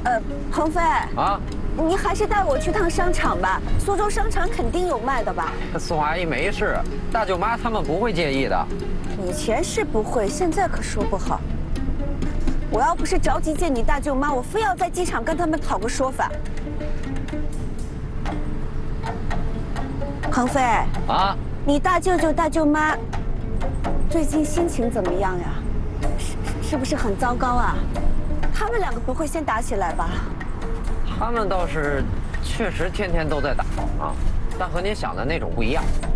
鹏飞啊， 你还是带我去趟商场吧，苏州商场肯定有卖的吧？ 宋阿姨没事，大舅妈他们不会介意的。 以前是不会，现在可说不好。我要不是着急见你大舅妈，我非要在机场跟他们讨个说法。鹏飞啊， 你大舅舅大舅妈最近心情怎么样呀？是不是很糟糕啊？他们两个不会先打起来吧？ 他们倒是确实天天都在打啊，但和您想的那种不一样。